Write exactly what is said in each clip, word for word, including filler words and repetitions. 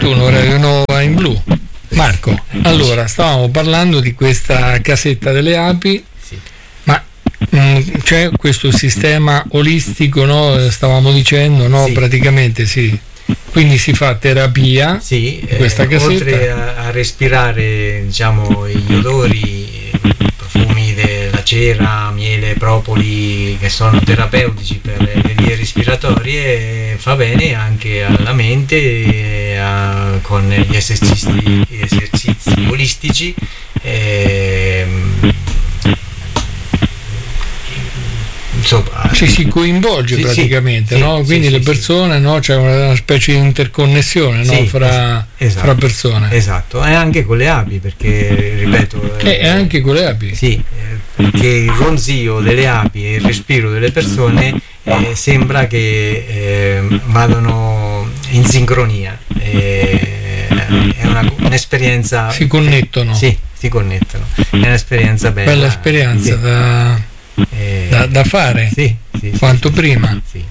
trentuno, Radio Nova in blu. Marco, allora stavamo parlando di questa casetta delle api, sì. ma mh, c'è questo sistema olistico, no? Stavamo dicendo, no? Sì. Praticamente sì. Quindi si fa terapia, sì, in questa eh, casetta. oltre a, a respirare, diciamo, gli odori, i profumi della cera, miele, propoli, che sono terapeutici per le vie respiratorie, fa bene anche alla mente, e a, con gli esercizi, gli esercizi olistici. ehm, Insomma, ci si coinvolge sì, praticamente, sì, no? sì, Quindi sì, le sì, persone, no? C'è una specie di interconnessione, no? sì, fra, esatto, fra persone. Esatto, e anche con le api, perché ripeto, E eh, anche con le api. sì, eh, perché il ronzio delle api e il respiro delle persone eh, sembra che eh, vadano in sincronia. Eh, è una, un'esperienza. Si connettono. Sì, si connettono. È un'esperienza bella. Bella esperienza, sì. da... Eh, Da, da fare sì, sì, quanto sì, prima. sì.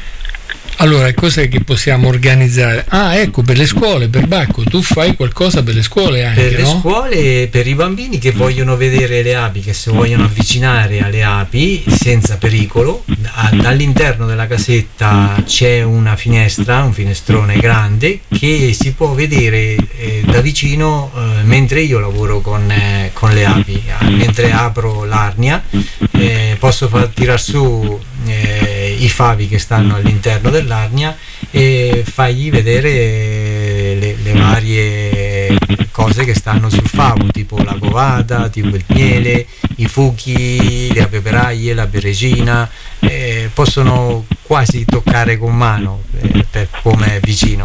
Allora, cos'è che possiamo organizzare? Ah, ecco, per le scuole, per Bacco, tu fai qualcosa per le scuole anche, Per le no? scuole, per i bambini che vogliono vedere le api, che si vogliono avvicinare alle api senza pericolo, dall'interno della casetta c'è una finestra, un finestrone grande che si può vedere eh, da vicino eh, mentre io lavoro con, eh, con le api. Mentre apro l'arnia eh, posso far tirar su eh, i favi che stanno all'interno dell'arnia e fargli vedere le, le varie cose che stanno sul favo, tipo la covata, tipo il miele, i fuchi, le peperaglie, la peregina, eh, possono quasi toccare con mano eh, per come è vicino,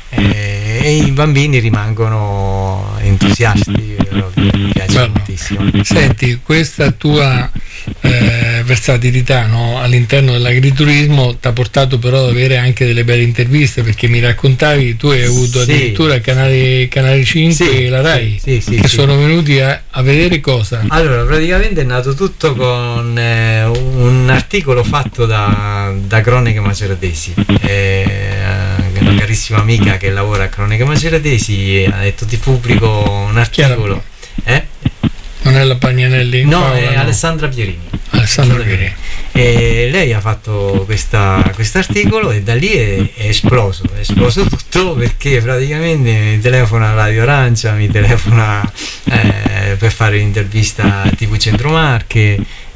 eh, e i bambini rimangono entusiasti. Mi piace Bello. moltissimo. Senti, questa tua eh, versatilità, no? All'interno dell'agriturismo ti ha portato però ad avere anche delle belle interviste, perché mi raccontavi, tu hai avuto Sì. addirittura il canale, canale cinque Sì, e la Rai, sì, sì, che sì. sono venuti a, a vedere cosa? Allora, praticamente è nato tutto con eh, un articolo fatto da, da Cronache Maceratesi. Eh, una carissima amica che lavora a Cronache Maceratesi ha detto: ti pubblico un articolo. Eh? Non è la Pagnanelli? No, Paola, è no. Alessandra Pierini. Alessandra Pierini. E lei ha fatto questa articolo e da lì è, è esploso, è esploso tutto, perché praticamente mi telefona Radio Arancia, mi telefona eh, per fare l'intervista a T V Centro Marche,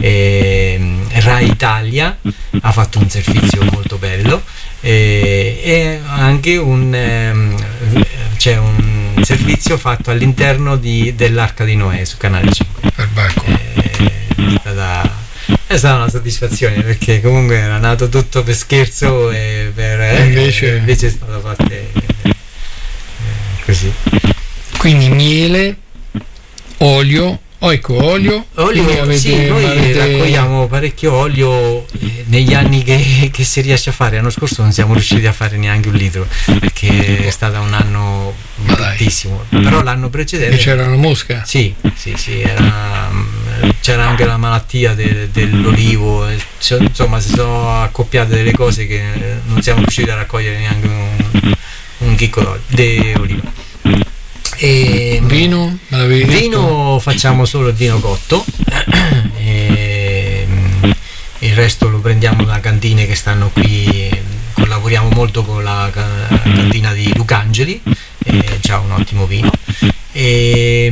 e Rai Italia ha fatto un servizio molto bello, e, e anche un ehm, c'è un servizio fatto all'interno di, dell'Arca di Noè su Canale cinque. Per Bacco. È stata, è stata una soddisfazione, perché comunque era nato tutto per scherzo e per, E invece... eh, invece è stato fatto eh, così. Quindi miele, olio, oh, ecco, olio. Olio, avete, sì, noi avete... raccogliamo parecchio olio eh, negli anni che, che si riesce a fare. L'anno scorso non siamo riusciti a fare neanche un litro, perché è stato un anno bruttissimo. Però l'anno precedente E c'era una mosca? Sì, sì, sì, era, c'era anche la malattia de, dell'olivo, insomma si sono accoppiate delle cose che non siamo riusciti a raccogliere neanche un, un chicco di oliva. E vino? Me l'avevi vino detto? Facciamo solo il vino cotto, e il resto lo prendiamo da cantine che stanno qui. Collaboriamo molto con la cantina di Lucangeli, c'ha un ottimo vino, e,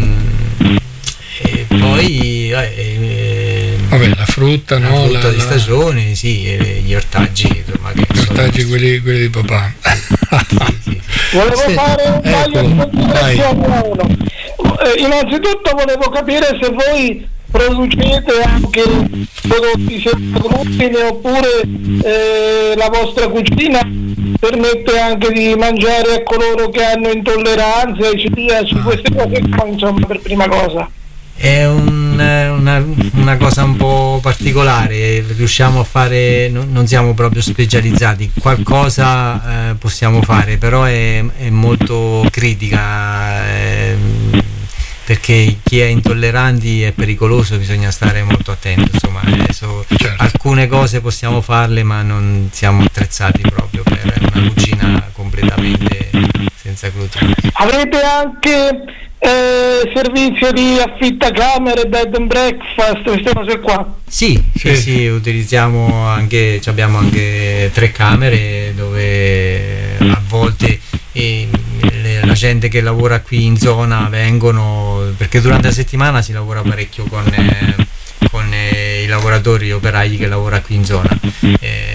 e poi eh, vabbè, la frutta, la no? frutta la, di la... stagione, sì, e gli ortaggi, insomma, che Gli ortaggi, quelli, quelli di papà. sì, sì. Volevo Sì, fare un paio ecco, di considerazioni a uno. Eh, innanzitutto volevo capire se voi producete anche prodotti senza glutine, oppure eh, la vostra cucina permette anche di mangiare a coloro che hanno intolleranza e celiaci, queste cose qua, insomma, per prima cosa. È un, una, una cosa un po' particolare, riusciamo a fare, no, non siamo proprio specializzati, qualcosa eh, possiamo fare, però è, è molto critica, eh, perché chi è intolleranti è pericoloso, bisogna stare molto attenti, insomma, adesso, Certo. alcune cose possiamo farle, ma non siamo attrezzati proprio per una cucina completamente senza senza glutine. Avete anche eh, servizio di affittacamere, bed and breakfast, queste cose qua? Sì, sì, sì, sì, utilizziamo anche, abbiamo anche tre camere dove a volte eh, le, la gente che lavora qui in zona vengono, perché durante la settimana si lavora parecchio con, eh, con eh, i lavoratori, gli operai che lavorano qui in zona. Eh,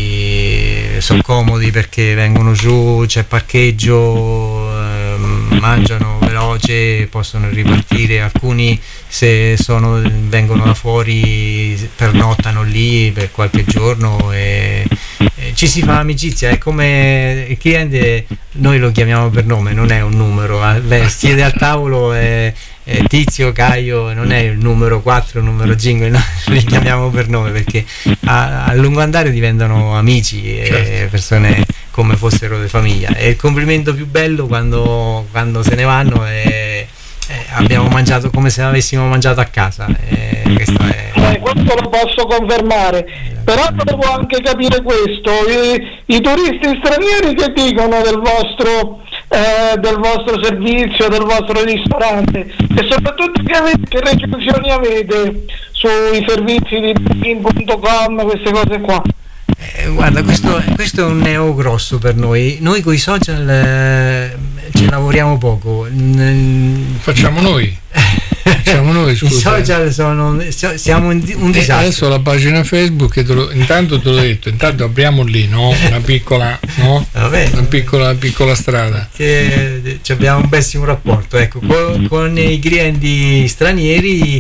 lì sono comodi perché vengono giù, c'è parcheggio, eh, mangiano veloce, possono ripartire, alcuni se sono, vengono da fuori pernottano lì per qualche giorno e, e ci si fa amicizia. È come il cliente, noi lo chiamiamo per nome, non è un numero, beh, siede al tavolo e Eh, Tizio, Caio, non è il numero quattro, il numero cinque, no, li chiamiamo per nome perché a, a lungo andare diventano amici e certo. persone come fossero di famiglia. E il complimento più bello quando, quando se ne vanno è, è abbiamo mangiato come se avessimo mangiato a casa. E questo è... eh, questo lo posso confermare, però devo anche capire questo, i, i turisti stranieri che dicono del vostro Eh, del vostro servizio, del vostro ristorante, e soprattutto che, avete, che recensioni avete sui servizi di booking punto com, queste cose qua? Eh, guarda, questo, questo è un neo grosso per noi. Noi con i social eh, ci lavoriamo poco. Facciamo noi. Facciamo noi, scusa. I social sono, siamo un, un disastro. Adesso la pagina Facebook, te lo, intanto te l'ho detto, intanto apriamo lì, no? Una piccola, no? Vabbè, una piccola, piccola strada. Che abbiamo un bellissimo rapporto, ecco, con, con i clienti stranieri.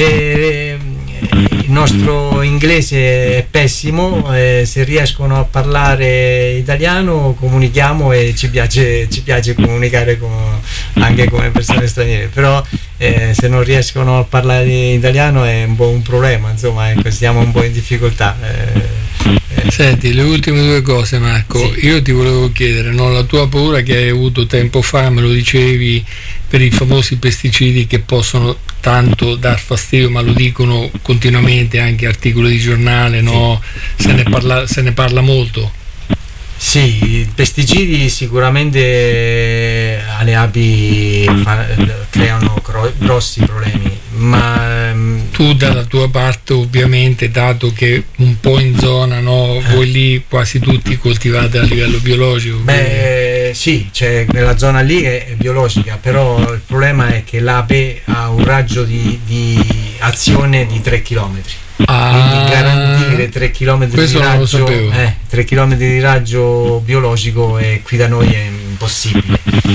Se il nostro inglese è pessimo, eh, se riescono a parlare italiano comunichiamo e ci piace, ci piace comunicare con, anche come persone straniere, però eh, se non riescono a parlare italiano è un po' un problema, insomma, ecco, siamo un po' in difficoltà. Eh, eh. Senti, le ultime due cose, Marco. Sì. Io ti volevo chiedere, no, la tua paura che hai avuto tempo fa, me lo dicevi, per i famosi pesticidi che possono tanto dar fastidio, ma lo dicono continuamente anche articoli di giornale, no? Sì. Se ne parla, se ne parla molto. Sì, i pesticidi sicuramente alle api fa, creano gro- grossi problemi, ma tu dalla tua parte ovviamente, dato che un po' in zona, no, voi lì quasi tutti coltivate a livello biologico. Beh, sì, cioè quella zona lì è, è biologica, però il problema è che l'ape ha un raggio di, di azione di tre chilometri. Ah, quindi garantire tre chilometri di raggio, eh, tre chilometri di raggio biologico e qui da noi è impossibile.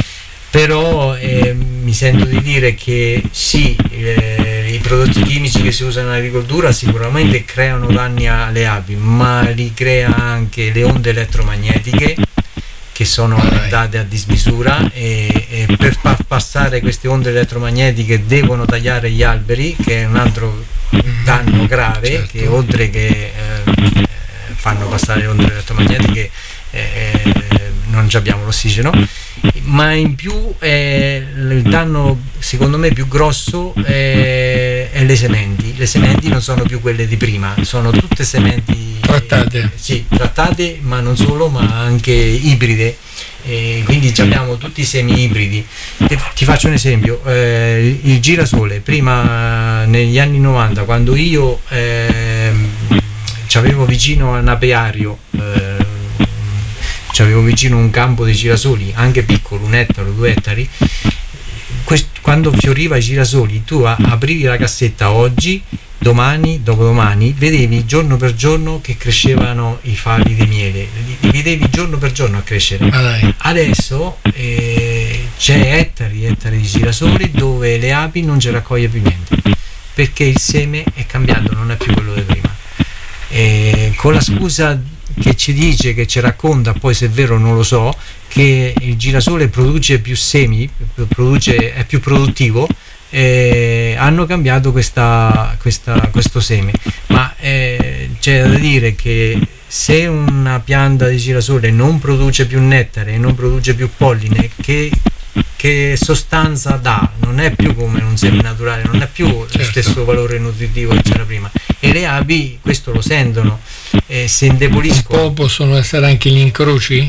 Però eh, mi sento di dire che sì, eh, i prodotti chimici che si usano in agricoltura sicuramente creano danni alle api, ma li crea anche le onde elettromagnetiche che sono date a dismisura, e, e per far passare queste onde elettromagnetiche devono tagliare gli alberi, che è un altro danno grave, certo. Che oltre che eh, fanno passare le onde elettromagnetiche eh, non abbiamo l'ossigeno, ma in più eh, il danno secondo me più grosso è, è le sementi. Le sementi non sono più quelle di prima, sono tutte sementi trattate, eh, sì, trattate, ma non solo, ma anche ibride. E quindi abbiamo tutti i semi ibridi. E ti faccio un esempio, eh, il girasole prima, negli anni novanta, quando io eh, c'avevo vicino a un apiario, eh, c'avevo vicino un campo di girasoli anche piccolo, un ettaro, due ettari, quest- quando fioriva i girasoli tu a- aprivi la cassetta oggi, domani, dopodomani, vedevi giorno per giorno che crescevano i fagli di miele, li vedevi giorno per giorno a crescere. Ah, adesso eh, c'è ettari e ettari di girasoli dove le api non ci raccoglie più niente, perché il seme è cambiato, non è più quello di prima. E con la scusa che ci dice, che ci racconta, poi se è vero non lo so, che il girasole produce più semi, produce, è più produttivo, eh, hanno cambiato questa, questa, questo seme, ma eh, c'è da dire che se una pianta di girasole non produce più nettare e non produce più polline, che, che sostanza dà? Non è più come un seme naturale, non ha più certo. lo stesso valore nutritivo che c'era prima, e le api questo lo sentono, e se indeboliscono. Un po' possono essere anche gli incroci?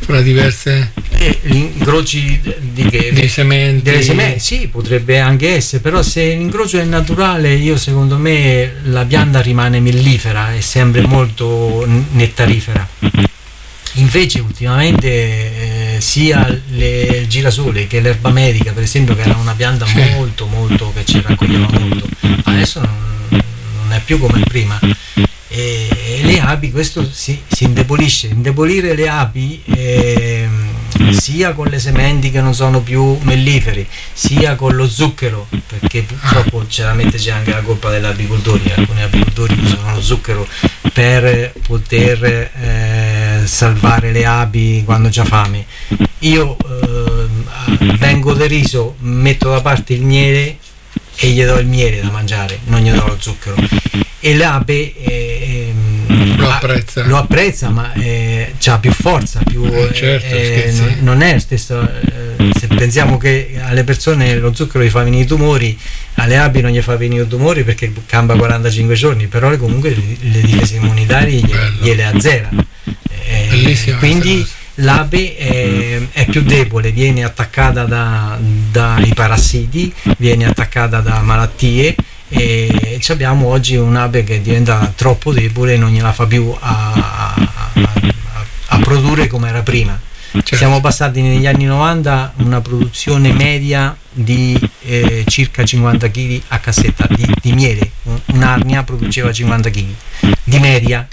fra diverse eh, gli incroci di che? dei sementi, delle sementi, sì, potrebbe anche essere, però se l'incrocio è naturale, io secondo me la pianta rimane mellifera, è sempre molto nettarifera. Invece ultimamente eh, sia le, il girasole che l'erba medica, per esempio, che era una pianta sì. molto molto che ci raccoglieva molto, adesso non, non è più come prima. E, e le api, questo si, si indebolisce. Indebolire le api eh, sia con le sementi che non sono più melliferi, sia con lo zucchero, perché purtroppo chiaramente c'è anche la colpa degli apicoltori. Alcuni apicoltori usano lo zucchero per poter eh, salvare le api quando c'ha fame. Io eh, vengo deriso, metto da parte il miele e gli do il miele da mangiare, non gli do lo zucchero, e l'ape eh, lo apprezza, lo apprezza ma eh, ha più forza, più, eh, certo, eh, non, non è lo stesso. Eh, se pensiamo che alle persone lo zucchero gli fa venire i tumori, alle api non gli fa venire i tumori perché cambia quarantacinque giorni, però comunque le, le difese immunitarie gliele azzera. Eh, quindi l'ape è, è più debole, viene attaccata da, dai parassiti, viene attaccata da malattie, e abbiamo oggi un'ape che diventa troppo debole e non gliela fa più a, a, a, a produrre come era prima. Certo. Siamo passati negli anni novanta una produzione media di eh, circa cinquanta chili a cassetta di, di miele. Un'arnia produceva cinquanta chili di media,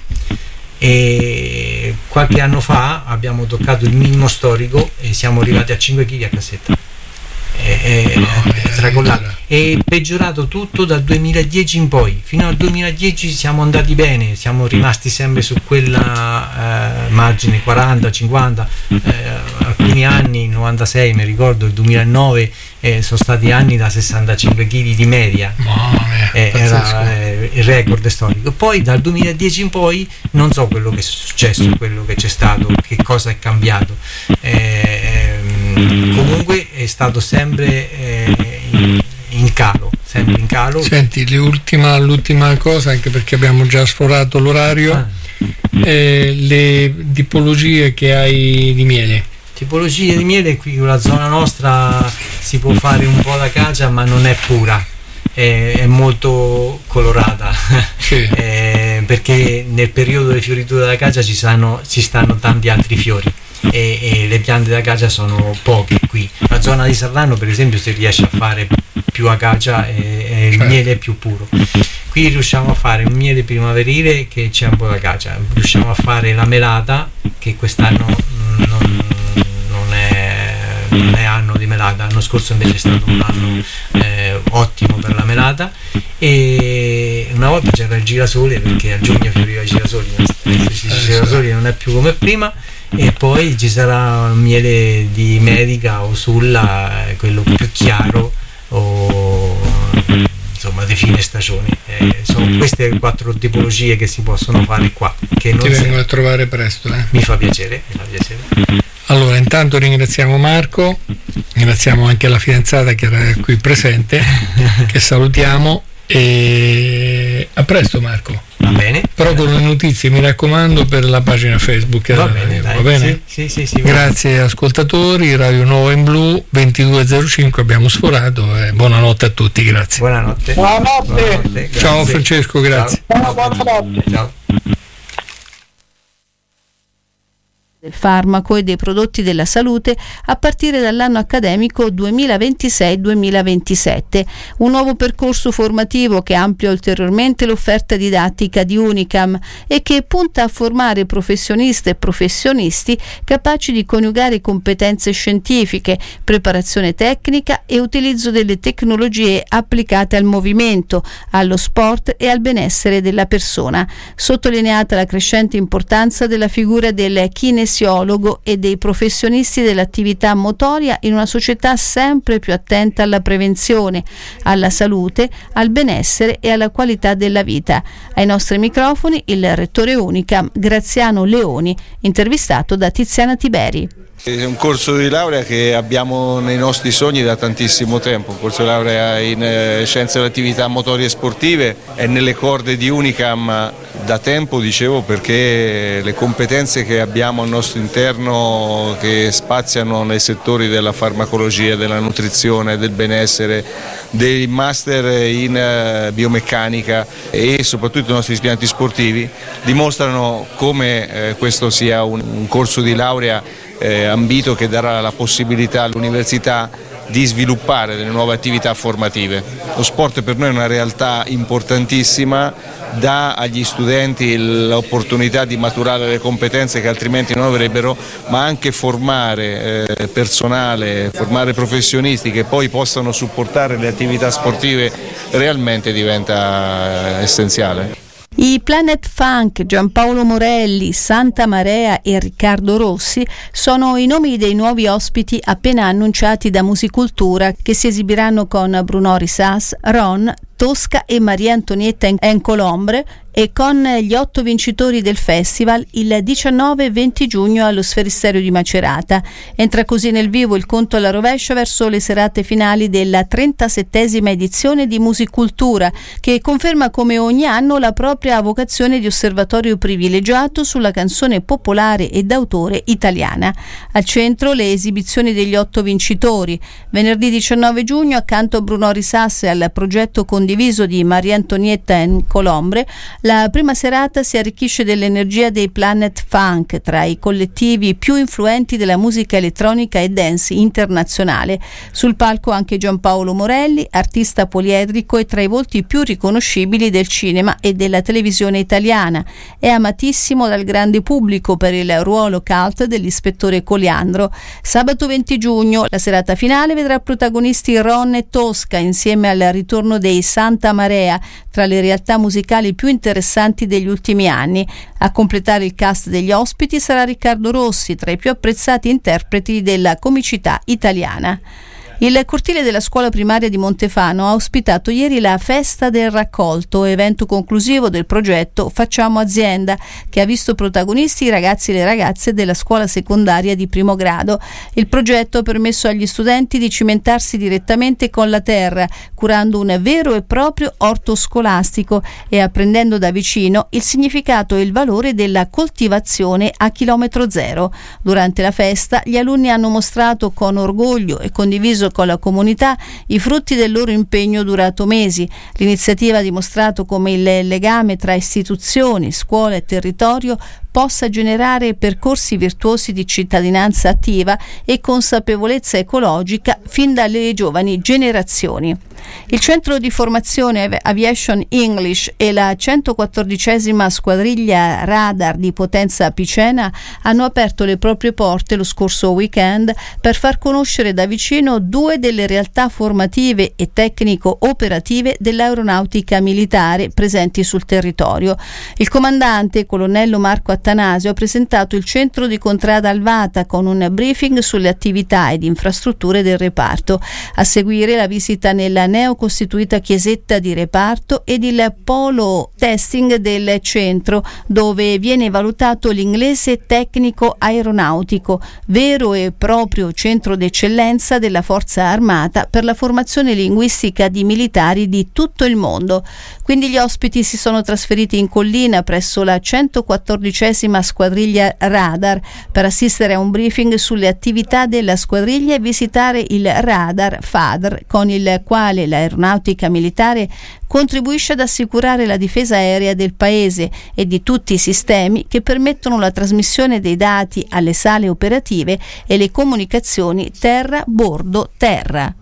e qualche anno fa abbiamo toccato il minimo storico e siamo arrivati a cinque chili a cassetta. È, no, è tracollato. È peggiorato tutto dal duemiladieci in poi. Fino al duemiladieci siamo andati bene, siamo rimasti sempre su quella eh, margine quaranta cinquanta, eh, alcuni anni, novantasei mi ricordo, il duemilanove eh, sono stati anni da sessantacinque chili di media. Mia, eh, era eh, il record storico. Poi dal duemiladieci in poi non so quello che è successo, quello che c'è stato, che cosa è cambiato. Eh, comunque è stato sempre eh, in, in calo, sempre in calo. Senti, l'ultima, l'ultima cosa, anche perché abbiamo già sforato l'orario, ah. eh, le tipologie che hai di miele. Tipologie di miele, qui con la zona nostra si può fare un po' da cacia, ma non è pura, è, è molto colorata. Sì. eh, perché nel periodo delle fioriture della cacia ci stanno, ci stanno tanti altri fiori. E, e le piante d'acacia sono poche qui. La zona di Sarlano, per esempio, si riesce a fare più acacia e, e il certo. miele è più puro. Qui riusciamo a fare un miele primaverile che c'è un po' d'acacia, riusciamo a fare la melata, che quest'anno non, non, è, non è anno di melata, l'anno scorso invece è stato un anno eh, ottimo per la melata. E una volta c'era il girasole, perché a giugno fioriva i girasoli, i girasoli non è più come prima. E poi ci sarà un miele di medica o sulla, quello più chiaro, o insomma di fine stagione. Eh, sono queste quattro tipologie che si possono fare qua, che non ti vengo a trovare presto, eh? mi fa piacere, mi fa piacere. Allora, intanto ringraziamo Marco, ringraziamo anche la fidanzata che era qui presente, che salutiamo, e a presto Marco. Va bene. Però con le notizie, mi raccomando, per la pagina Facebook. Va bene, dai, va bene? Sì, sì, sì, grazie va. Ascoltatori, Radio Nuova in Blu ventidue zero cinque, abbiamo sforato, e buonanotte a tutti, grazie. Buonanotte. Buonanotte. Buonanotte. Ciao Francesco, grazie. Ciao. Buonanotte. Ciao. Del farmaco e dei prodotti della salute a partire dall'anno accademico duemilaventisei duemilaventisette, un nuovo percorso formativo che amplia ulteriormente l'offerta didattica di Unicam e che punta a formare professioniste e professionisti capaci di coniugare competenze scientifiche, preparazione tecnica e utilizzo delle tecnologie applicate al movimento, allo sport e al benessere della persona, sottolineata la crescente importanza della figura del kinesiologo e dei professionisti dell'attività motoria in una società sempre più attenta alla prevenzione, alla salute, al benessere e alla qualità della vita. Ai nostri microfoni il rettore Unicam Graziano Leoni, intervistato da Tiziana Tiberi. È un corso di laurea che abbiamo nei nostri sogni da tantissimo tempo, un corso di laurea in eh, scienze delle attività motorie e sportive, è nelle corde di Unicam da tempo, dicevo, perché le competenze che abbiamo al nostro interno, che spaziano nei settori della farmacologia, della nutrizione, del benessere, dei master in biomeccanica e soprattutto i nostri insegnanti sportivi, dimostrano come eh, questo sia un, un corso di laurea eh, ambito che darà la possibilità all'università di sviluppare delle nuove attività formative. Lo sport per noi è una realtà importantissima, dà agli studenti l'opportunità di maturare le competenze che altrimenti non avrebbero, ma anche formare eh, personale, formare professionisti che poi possano supportare le attività sportive realmente diventa eh, essenziale. I Planet Funk, Giampaolo Morelli, Santa Marea e Riccardo Rossi sono i nomi dei nuovi ospiti appena annunciati da Musicultura, che si esibiranno con Bruno Risas, Ron, Tosca e Maria Antonietta en Colombre e con gli otto vincitori del festival il diciannove e venti giugno allo Sferisterio di Macerata. Entra così nel vivo il conto alla rovescia verso le serate finali della trentasettesima edizione di Musicultura, che conferma come ogni anno la propria vocazione di osservatorio privilegiato sulla canzone popolare e d'autore italiana. Al centro le esibizioni degli otto vincitori. Venerdì diciannove giugno, accanto a Bruno Risas e al progetto condiviso di Maria Antonietta en Colombre, la prima serata si arricchisce dell'energia dei Planet Funk, tra i collettivi più influenti della musica elettronica e dance internazionale. Sul palco anche Giampaolo Morelli, artista poliedrico e tra i volti più riconoscibili del cinema e della televisione italiana. È amatissimo dal grande pubblico per il ruolo cult dell'ispettore Coliandro. Sabato venti giugno, la serata finale vedrà protagonisti Ron e Tosca insieme al ritorno dei Santa Marea, tra le realtà musicali più interessanti degli ultimi anni. A completare il cast degli ospiti sarà Riccardo Rossi, tra i più apprezzati interpreti della comicità italiana. Il cortile della scuola primaria di Montefano ha ospitato ieri la Festa del Raccolto, evento conclusivo del progetto Facciamo Azienda, che ha visto protagonisti i ragazzi e le ragazze della scuola secondaria di primo grado. Il progetto ha permesso agli studenti di cimentarsi direttamente con la terra, curando un vero e proprio orto scolastico e apprendendo da vicino il significato e il valore della coltivazione a chilometro zero. Durante la festa gli alunni hanno mostrato con orgoglio e condiviso con la comunità i frutti del loro impegno durato mesi. L'iniziativa ha dimostrato come il legame tra istituzioni, scuola e territorio possa generare percorsi virtuosi di cittadinanza attiva e consapevolezza ecologica fin dalle giovani generazioni. Il centro di formazione Aviation English e la centoquattordicesima squadriglia radar di Potenza Picena hanno aperto le proprie porte lo scorso weekend per far conoscere da vicino due delle realtà formative e tecnico-operative dell'aeronautica militare presenti sul territorio. Il comandante, colonnello Marco Attanasio, ha presentato il centro di Contrada Alvata con un briefing sulle attività ed infrastrutture del reparto. A seguire la visita nella neocostituita chiesetta di reparto ed il polo testing del centro, dove viene valutato l'inglese tecnico aeronautico, vero e proprio centro d'eccellenza della Forza Armata per la formazione linguistica di militari di tutto il mondo. Quindi gli ospiti si sono trasferiti in collina presso la centoquattordicesima squadriglia radar per assistere a un briefing sulle attività della squadriglia e visitare il radar F A D R, con il quale l'aeronautica militare contribuisce ad assicurare la difesa aerea del paese e di tutti i sistemi che permettono la trasmissione dei dati alle sale operative e le comunicazioni terra-bordo-terra.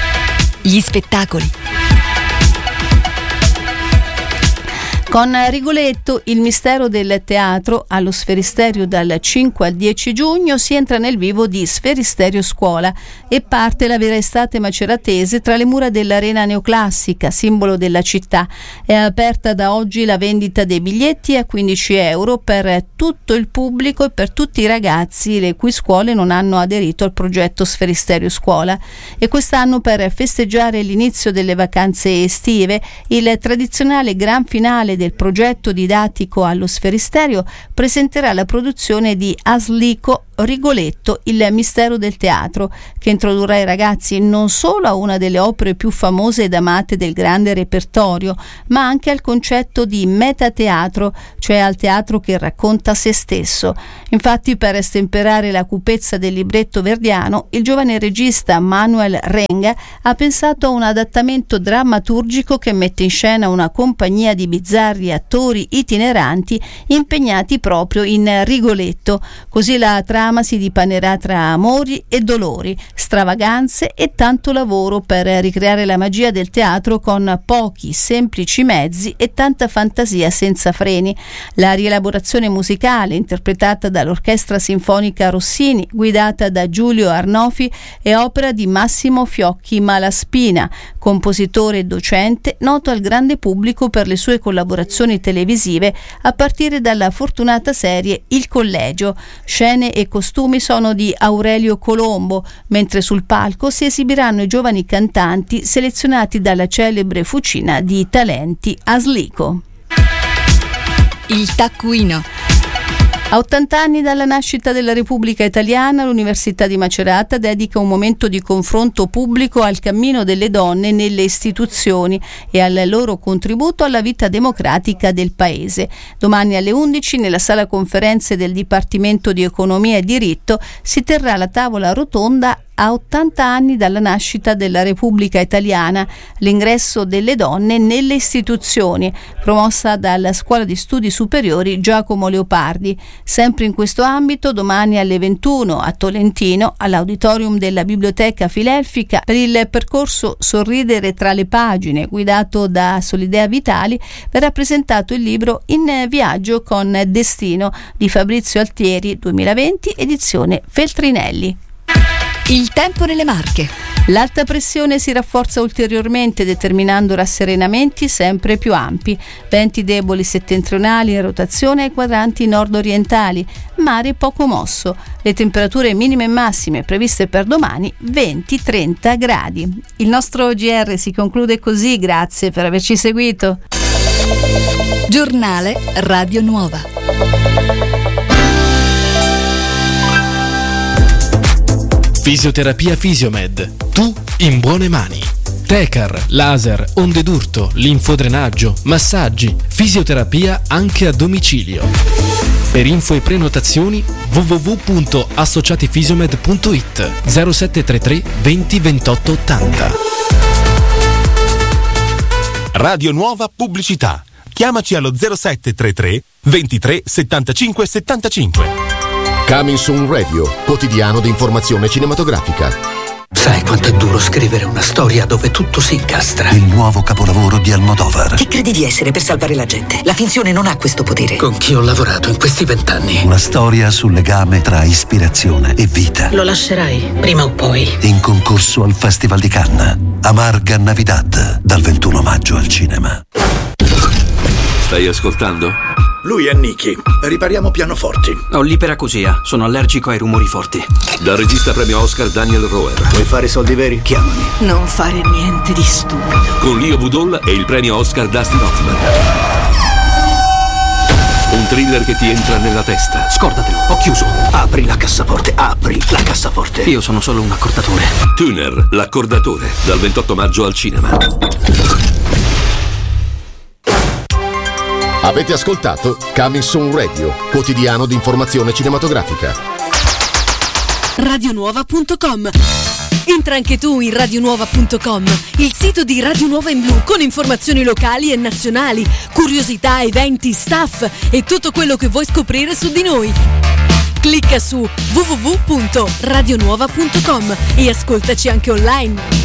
Gli spettacoli. Con Rigoletto, il mistero del teatro, allo Sferisterio dal cinque al dieci giugno, si entra nel vivo di Sferisterio Scuola e parte la vera estate maceratese tra le mura dell'Arena Neoclassica, simbolo della città. È aperta da oggi la vendita dei biglietti a quindici euro per tutto il pubblico e per tutti i ragazzi le cui scuole non hanno aderito al progetto Sferisterio Scuola. E quest'anno, per festeggiare l'inizio delle vacanze estive, il tradizionale gran finale del progetto didattico allo Sferisterio, presenterà la produzione di Aslico Rigoletto, il mistero del teatro, che introdurrà i ragazzi non solo a una delle opere più famose ed amate del grande repertorio, ma anche al concetto di metateatro, cioè al teatro che racconta se stesso. Infatti, per stemperare la cupezza del libretto verdiano, il giovane regista Manuel Renga ha pensato a un adattamento drammaturgico che mette in scena una compagnia di bizzarri attori itineranti impegnati proprio in Rigoletto. Così la trama si dipanerà tra amori e dolori, stravaganze e tanto lavoro per ricreare la magia del teatro con pochi semplici mezzi e tanta fantasia senza freni. La rielaborazione musicale, interpretata dall'Orchestra Sinfonica Rossini, guidata da Giulio Arnofi, è opera di Massimo Fiocchi Malaspina, compositore e docente noto al grande pubblico per le sue collaborazioni televisive a partire dalla fortunata serie Il Collegio. Scene e costumi sono di Aurelio Colombo, mentre sul palco si esibiranno i giovani cantanti selezionati dalla celebre fucina di talenti Aslico. Il taccuino. A ottanta anni dalla nascita della Repubblica Italiana, l'Università di Macerata dedica un momento di confronto pubblico al cammino delle donne nelle istituzioni e al loro contributo alla vita democratica del Paese. Domani alle undici, nella sala conferenze del Dipartimento di Economia e Diritto, si terrà la tavola rotonda a ottanta anni dalla nascita della Repubblica Italiana, l'ingresso delle donne nelle istituzioni, promossa dalla Scuola di Studi Superiori Giacomo Leopardi. Sempre in questo ambito, domani alle ventuno a Tolentino, all'auditorium della Biblioteca Fidelfica, per il percorso Sorridere tra le pagine, guidato da Solidea Vitali, verrà presentato il libro In viaggio con destino di Fabrizio Altieri, duemilaventi, edizione Feltrinelli. Il tempo nelle Marche. L'alta pressione si rafforza ulteriormente, determinando rasserenamenti sempre più ampi. Venti deboli settentrionali in rotazione ai quadranti nord-orientali, mare poco mosso. Le temperature minime e massime previste per domani venti trenta gradi. Il nostro G R si conclude così, grazie per averci seguito. Giornale Radio Nuova. Fisioterapia Fisiomed. Tu in buone mani. Tecar, laser, onde d'urto, linfodrenaggio, massaggi, fisioterapia anche a domicilio. Per info e prenotazioni w w w punto associatifisiomed punto i t zero sette tre tre venti ventotto ottanta. Radio Nuova Pubblicità. Chiamaci allo zero sette tre tre ventitré settantacinque settantacinque. Coming Soon Radio, quotidiano di informazione cinematografica. Sai quanto è duro scrivere una storia dove tutto si incastra? Il nuovo capolavoro di Almodovar. Chi credi di essere per salvare la gente? La finzione non ha questo potere. Con chi ho lavorato in questi vent'anni? Una storia sul legame tra ispirazione e vita. Lo lascerai, prima o poi. In concorso al Festival di Cannes. Amarga Navidad, dal ventuno maggio al cinema. Stai ascoltando? Lui è Nicky. Ripariamo pianoforti. Ho l'iperacusia. Sono allergico ai rumori forti. Dal regista premio Oscar Daniel Roher. Vuoi fare soldi veri? Chiamami. Non fare niente di stupido. Con Leo Budol e il premio Oscar Dustin Hoffman. Un thriller che ti entra nella testa. Scordatelo, ho chiuso. Apri la cassaforte, apri la cassaforte. Io sono solo un accordatore. Tuner, l'accordatore. Dal ventotto maggio al cinema. Avete ascoltato Coming Soon Radio, quotidiano di informazione cinematografica. radionuova punto com. Entra anche tu in radionuova punto com, il sito di Radio Nuova in Blu, con informazioni locali e nazionali, curiosità, eventi, staff e tutto quello che vuoi scoprire su di noi. Clicca su w w w punto radionuova punto com e ascoltaci anche online.